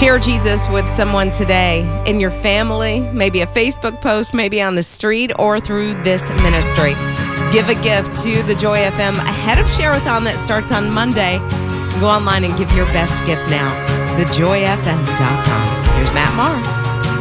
Share Jesus with someone today in your family, maybe a Facebook post, maybe on the street, or through this ministry. Give a gift to the Joy FM ahead of Share-a-thon that starts on Monday. Go online and give your best gift now. TheJoyFM.com. Here's Matt Maher.